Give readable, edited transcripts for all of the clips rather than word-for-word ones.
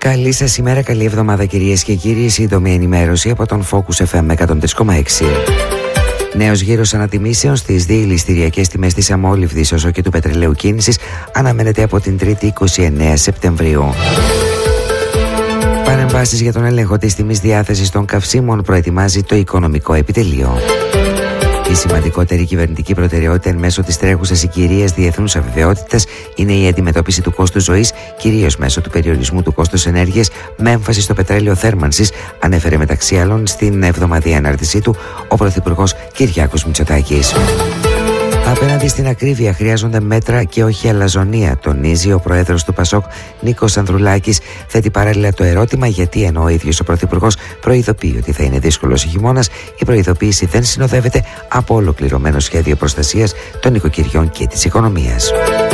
Καλή σας ημέρα, καλή εβδομάδα κυρίες και κύριοι. Σύντομη ενημέρωση από τον Focus FM 103,6. Νέος γύρος ανατιμήσεων στις δύο ηλιστηριακές τιμές της αμόλυβδης όσο και του πετρελαίου κίνησης αναμένεται από την 3η 29 Σεπτεμβρίου. Παρεμβάσεις για τον έλεγχο της τιμής διάθεσης των καυσίμων προετοιμάζει το Οικονομικό Επιτελείο. Η σημαντικότερη κυβερνητική προτεραιότητα εν μέσω της τρέχουσας συγκυρίας διεθνούς αβεβαιότητας είναι η αντιμετώπιση του κόστους ζωής, κυρίως μέσω του περιορισμού του κόστους ενέργειας, με έμφαση στο πετρέλαιο θέρμανσης, ανέφερε μεταξύ άλλων στην εβδομαδιαία ανάρτησή του ο Πρωθυπουργός Κυριάκος Μητσοτάκης. Απέναντι στην ακρίβεια χρειάζονται μέτρα και όχι αλαζονία, τονίζει ο Πρόεδρος του ΠΑΣΟΚ Νίκος Ανδρουλάκης. Θέτει παράλληλα το ερώτημα γιατί ενώ ο ίδιος ο Πρωθυπουργός προειδοποιεί ότι θα είναι δύσκολος ο χειμώνας, η προειδοποίηση δεν συνοδεύεται από ολοκληρωμένο σχέδιο προστασίας των νοικοκυριών και της οικονομίας.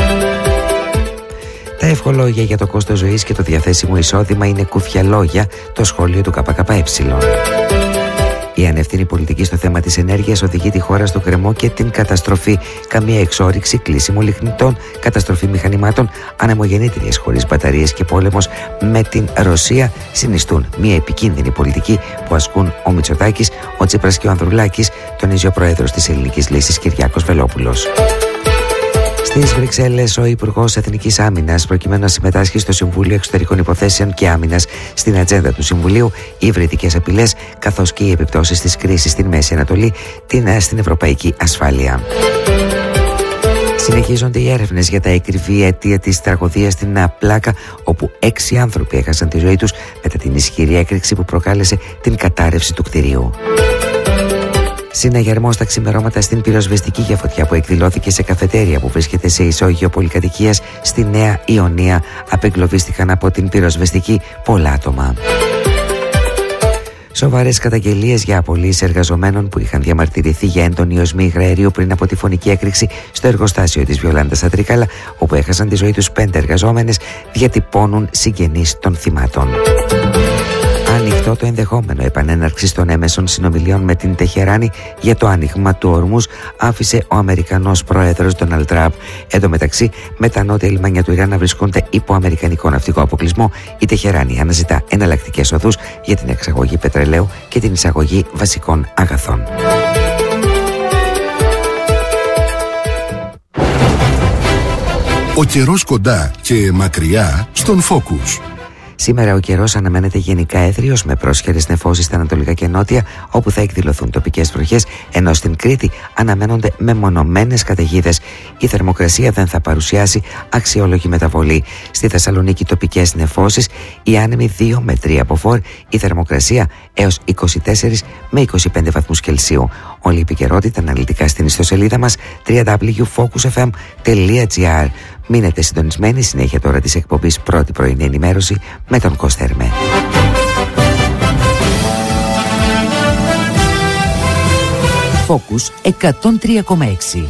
Τα ευχολόγια για το κόστος ζωής και το διαθέσιμο εισόδημα είναι κουφιαλόγια, το σχόλιο του ΚΚΕ. Η ανευθύνη πολιτική στο θέμα της ενέργειας οδηγεί τη χώρα στο κρεμό και την καταστροφή. Καμία εξόρυξη, κλείσιμο λιχνητών, καταστροφή μηχανημάτων, ανεμογεννήτριες χωρίς μπαταρίες και πόλεμος με την Ρωσία συνιστούν μια επικίνδυνη πολιτική που ασκούν ο Μητσοτάκης, ο Τσίπρας και ο Ανδρουλάκης, τονίζει ο Πρόεδρος της Ελληνικής Λύσης Κυριάκος Βελόπουλος. Στις Βρυξέλλες, ο Υπουργός Εθνικής Άμυνας, προκειμένου να συμμετάσχει στο Συμβούλιο Εξωτερικών Υποθέσεων και Άμυνας, στην ατζέντα του Συμβουλίου, οι υβριδικές απειλές καθώς και οι επιπτώσεις της κρίσης στην Μέση Ανατολή, στην ευρωπαϊκή ασφάλεια. Συνεχίζονται οι έρευνες για τα εκκρηβή αιτία της τραγωδίας στην Πλάκα, όπου 6 άνθρωποι έχασαν τη ζωή τους μετά την ισχυρή έκρηξη που προκάλεσε την κατάρρευση του κτηρίου. Συναγερμός τα ξημερώματα στην πυροσβεστική για φωτιά που εκδηλώθηκε σε καφετέρια που βρίσκεται σε ισόγειο πολυκατοικίας στη Νέα Ιωνία. Απεγκλωβίστηκαν από την πυροσβεστική πολλά άτομα. Σοβαρές καταγγελίες για απολύσεις εργαζομένων που είχαν διαμαρτυρηθεί για έντονη οσμή υγραερίου πριν από τη φωνική έκρηξη στο εργοστάσιο της Βιολάντα στα Τρίκαλα, όπου έχασαν τη ζωή τους 5 εργαζόμενες, διατυπώνουν συγγενείς των θυμάτων. Ανοιχτό το ενδεχόμενο επανέναρξης των έμεσων συνομιλιών με την Τεχεράνη για το άνοιγμα του Ορμούς άφησε ο Αμερικανός πρόεδρος Ντόναλντ Τραμπ. Εν τω μεταξύ, με τα νότια λιμάνια του Ιράν να βρισκόνται υπό αμερικανικό ναυτικό αποκλεισμό, η Τεχεράνη αναζητά εναλλακτικές οδούς για την εξαγωγή πετρελαίου και την εισαγωγή βασικών αγαθών. Ο καιρός κοντά και μακριά στον Focus. Σήμερα ο καιρός αναμένεται γενικά έθριος με πρόσχερες νεφώσεις στα ανατολικά και νότια, όπου θα εκδηλωθούν τοπικές βροχές, ενώ στην Κρήτη αναμένονται μεμονωμένες καταιγίδες. Η θερμοκρασία δεν θα παρουσιάσει αξιόλογη μεταβολή. Στη Θεσσαλονίκη τοπικές νεφώσεις, οι άνεμοι 2 με 3 από φορ, η θερμοκρασία έως 24 με 25 βαθμούς Κελσίου. Όλη η επικαιρότητα αναλυτικά στην ιστοσελίδα μας www.focusfm.gr. Μείνετε συντονισμένοι, συνέχεια τώρα της εκπομπής πρώτη πρωινή ενημέρωση με τον Κώστερμε. Focus 103,6.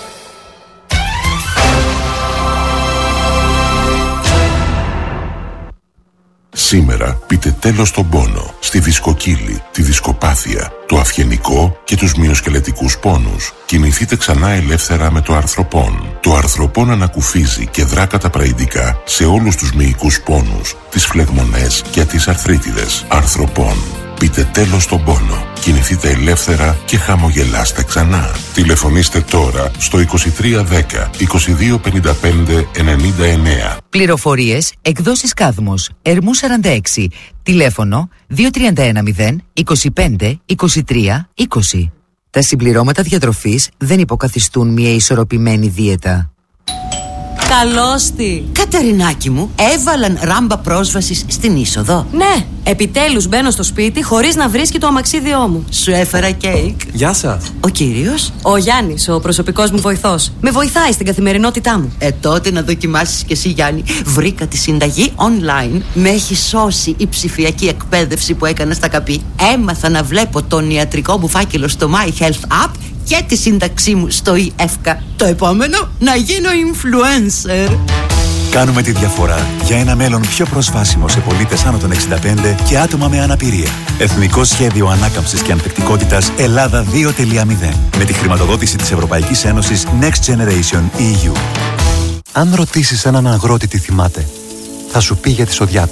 Σήμερα πείτε τέλος στον πόνο, στη δισκοκύλη, τη δισκοπάθεια, το αυγενικό και τους μυοσκελετικούς πόνους. Κινηθείτε ξανά ελεύθερα με το αρθροπόν. Το αρθροπόν ανακουφίζει και δρά καταπραϊντικά σε όλους τους μυϊκούς πόνους, τις φλεγμονές και τις αρθρίτιδες. Αρθροπόν. Πείτε τέλος στον πόνο. Κινηθείτε ελεύθερα και χαμογελάστε ξανά. Τηλεφωνήστε τώρα στο 2310 2255 99. Πληροφορίες, εκδόσεις Κάδμος, Ερμού 46, τηλέφωνο 2310 25 23 20. Τα συμπληρώματα διατροφής δεν υποκαθιστούν μια ισορροπημένη δίαιτα. Καλώς τη! Κατερινάκι μου, έβαλαν ράμπα πρόσβασης στην είσοδο. Ναι, επιτέλους μπαίνω στο σπίτι χωρίς να βρίσκει το αμαξίδιό μου. Σου έφερα κέικ. Γεια σας. Ο κύριος? Ο Γιάννης, ο προσωπικός μου βοηθός. Με βοηθάει στην καθημερινότητά μου. Τότε να δοκιμάσεις κι εσύ, Γιάννη. Βρήκα τη συνταγή online. Με έχει σώσει η ψηφιακή εκπαίδευση που έκανα στα ΚΑΠΗ. Έμαθα να βλέπω τον ιατρικό μου φάκελο στο My Health App και τη σύνταξή μου στο ΙΕΦΚΑ. Το επόμενο, να γίνω influencer. Κάνουμε τη διαφορά για ένα μέλλον πιο προσβάσιμο σε πολίτες άνω των 65 και άτομα με αναπηρία. Εθνικό Σχέδιο Ανάκαμψης και Ανθεκτικότητας Ελλάδα 2.0. Με τη χρηματοδότηση της Ευρωπαϊκής Ένωσης Next Generation EU. Αν ρωτήσεις έναν αγρότη τι θυμάται, θα σου πει για τη σοδιά του.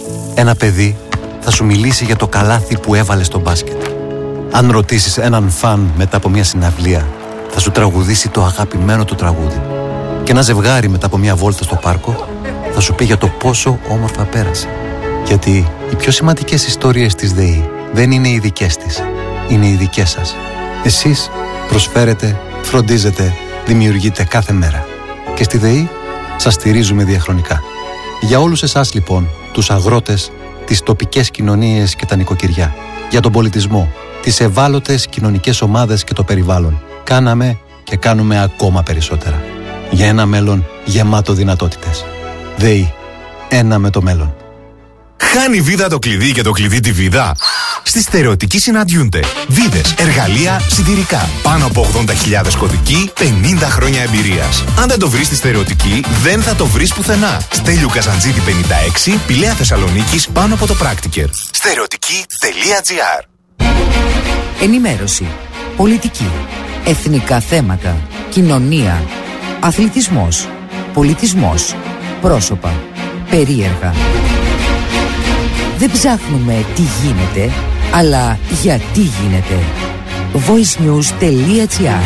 Ένα παιδί θα σου μιλήσει για το καλάθι που έβαλε στο μπάσκετ. Αν ρωτήσεις έναν φαν μετά από μια συναυλία, θα σου τραγουδήσει το αγαπημένο του τραγούδι. Και ένα ζευγάρι μετά από μια βόλτα στο πάρκο θα σου πει για το πόσο όμορφα πέρασε. Γιατί οι πιο σημαντικές ιστορίες της ΔΕΗ δεν είναι οι δικές της, είναι οι δικές σας. Εσείς προσφέρετε, φροντίζετε, δημιουργείτε κάθε μέρα. Και στη ΔΕΗ σας στηρίζουμε διαχρονικά. Για όλους εσάς λοιπόν, τους αγρότες, τις τοπικές κοινωνίες και τα νοικοκυριά, για τον πολιτισμό, τις ευάλωτες κοινωνικές ομάδες και το περιβάλλον, κάναμε και κάνουμε ακόμα περισσότερα. Για ένα μέλλον γεμάτο δυνατότητες. ΔΕΗ. Ένα με το μέλλον. Χάνει βίδα το κλειδί και το κλειδί τη βίδα. Στη Στερεωτική συναντιούνται βίδες, εργαλεία, συντηρικά. Πάνω από 80.000 κωδικοί, 50 χρόνια εμπειρίας. Αν δεν το βρεις στη Στερεωτική, δεν θα το βρεις πουθενά. Στέλιου Καζαντζίδη 56, Πηλαία Θεσσαλονίκης, πάνω από το Πράκτικερ. Στερεωτική.gr. Ενημέρωση, πολιτική, εθνικά θέματα, κοινωνία, αθλητισμός, πολιτισμός, πρόσωπα, περίεργα. Δεν ψάχνουμε τι γίνεται, αλλά γιατί γίνεται. voicenews.gr.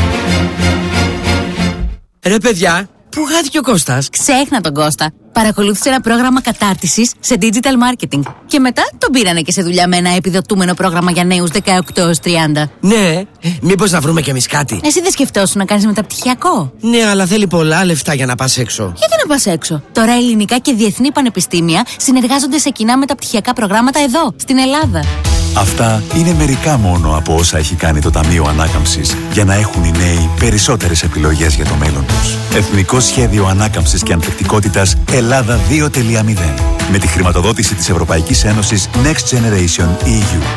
Ρε παιδιά, πού χάθηκε ο Κώστας? Ξέχνα τον Κώστα. Παρακολούθησε ένα πρόγραμμα κατάρτισης σε digital marketing. Και μετά τον πήρανε και σε δουλειά με ένα επιδοτούμενο πρόγραμμα για νέους 18-30. Ναι, μήπως να βρούμε κι εμείς κάτι? Εσύ δεν σκεφτόσουν να κάνεις μεταπτυχιακό? Ναι, αλλά θέλει πολλά λεφτά για να πας έξω. Γιατί να πας έξω? Τώρα ελληνικά και διεθνή πανεπιστήμια συνεργάζονται σε κοινά μεταπτυχιακά προγράμματα εδώ, στην Ελλάδα. Αυτά είναι μερικά μόνο από όσα έχει κάνει το Ταμείο Ανάκαμψης για να έχουν οι νέοι περισσότερες επιλογές για το μέλλον τους. Εθνικό Σχέδιο Ανάκαμψης και Ανθεκτικότητας Ελλάδα 2.0. Με τη χρηματοδότηση της Ευρωπαϊκής Ένωσης Next Generation EU.